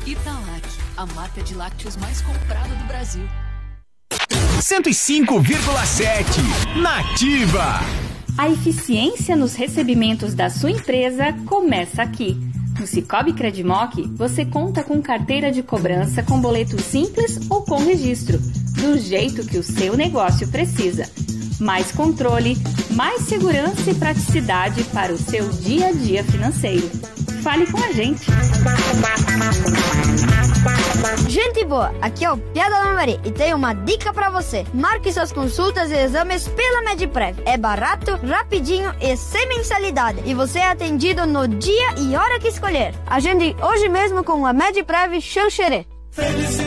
Italac, a marca de lácteos mais comprada do Brasil. 105,7 Nativa. A eficiência nos recebimentos da sua empresa começa aqui. No Cicobi Credimoc, você conta com carteira de cobrança com boleto simples ou com registro, do jeito que o seu negócio precisa. Mais controle, mais segurança e praticidade para o seu dia a dia financeiro. Fale com a gente. Gente boa, aqui é o Piada da Mari e tenho uma dica pra você. Marque suas consultas e exames pela Medprev. É barato, rapidinho e sem mensalidade. E você é atendido no dia e hora que escolher. Agende hoje mesmo com a Medprev Xanxerê.